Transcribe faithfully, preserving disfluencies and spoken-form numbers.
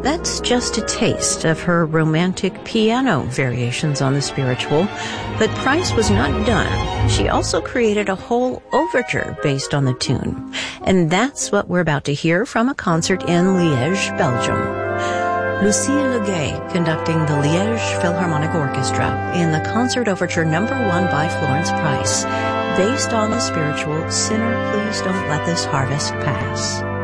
That's just a taste of her romantic piano variations on the spiritual, but Price was not done. She also created a whole overture based on the tune, and that's what we're about to hear from a concert in Liège, Belgium. Lucille Legay conducting the Liège Philharmonic Orchestra in the concert overture number one by Florence Price, based on the spiritual Sinner, Please Don't Let This Harvest Pass.